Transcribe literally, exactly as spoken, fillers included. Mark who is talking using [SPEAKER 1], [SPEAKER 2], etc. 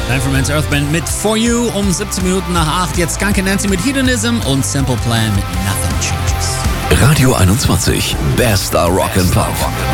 [SPEAKER 1] Man's Earth Band mit For You um siebzehn Minuten nach acht. Jetzt Skunk and Nancy mit Hedonism und Simple Plan mit Nothing Changes.
[SPEAKER 2] Radio einundzwanzig, bester Rock and Pop.